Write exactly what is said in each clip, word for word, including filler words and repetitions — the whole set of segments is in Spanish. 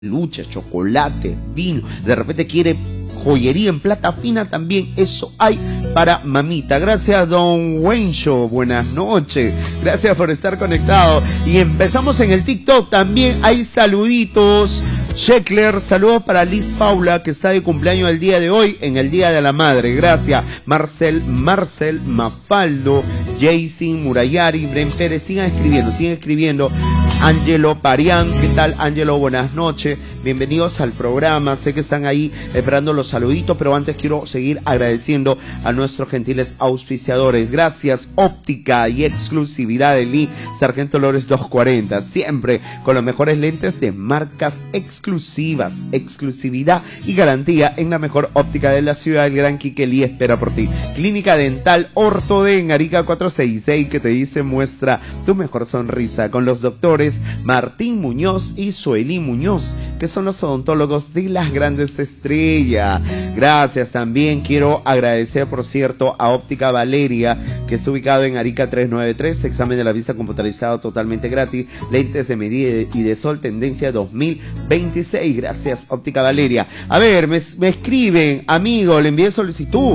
lucha, chocolate, vino, de repente quiere joyería en plata fina, también eso hay para mamita. Gracias, don Wencho, buenas noches, gracias por estar conectado. Y empezamos en el TikTok, también hay saluditos. Sheckler, saludos para Liz Paula, que está de cumpleaños el día de hoy, en el Día de la Madre. Gracias. Marcel, Marcel, Mafaldo, Jason, Murayari, Bren Pérez, sigan escribiendo, sigan escribiendo. Ángelo Parián, ¿qué tal, Ángelo? Buenas noches, bienvenidos al programa. Sé que están ahí esperando los saluditos, pero antes quiero seguir agradeciendo a nuestros gentiles auspiciadores. Gracias, óptica y exclusividad de Lee Sargento Lores doscientos cuarenta, siempre con los mejores lentes de marcas exclusivas, exclusividad y garantía en la mejor óptica de la ciudad. El gran Quique Lee espera por ti. Clínica Dental Ortode en Arica cuatrocientos sesenta y seis, que te dice muestra tu mejor sonrisa, con los doctores Martín Muñoz y Sueli Muñoz, que son los odontólogos de las grandes estrellas. Gracias. También quiero agradecer, por cierto, a Óptica Valeria, que está ubicado en Arica trescientos noventa y tres, examen de la vista computarizado totalmente gratis, lentes de medida y de sol tendencia dos mil veintiséis. Gracias, Óptica Valeria. A ver, me, me escriben, amigo, le envié solicitud.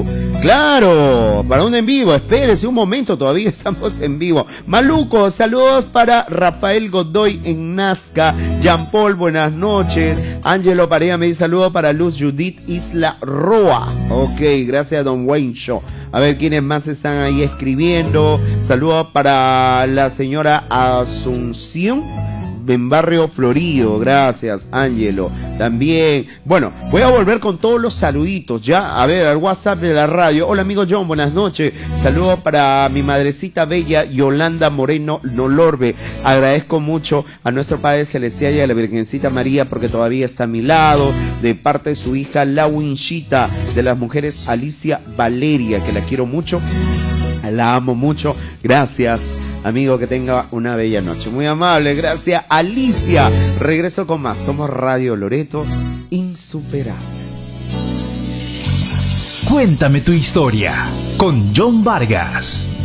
Claro, para un en vivo, espérese un momento, todavía estamos en vivo. Maluco, saludos para Rafael Godoy en Nazca. Jean Paul, buenas noches. Ángelo Pareja me dice saludos para Luz Judith Isla Roa. Ok, gracias, don Wayne Show. A ver quiénes más están ahí escribiendo. Saludos para la señora Asunción en Barrio Florido. Gracias, Ángelo. También, bueno, voy a volver con todos los saluditos ya. A ver, al WhatsApp de la radio. Hola, amigo John, buenas noches. Saludos para mi madrecita bella Yolanda Moreno Nolorbe. Agradezco mucho a nuestro Padre Celestial y a la Virgencita María, porque todavía está a mi lado, de parte de su hija La Winchita, de las mujeres Alicia Valeria, que la quiero mucho, la amo mucho. Gracias, amigo, que tenga una bella noche. Muy amable, gracias, Alicia. Regreso con más. Somos Radio Loreto, insuperable. Cuéntame tu historia con John Vargas.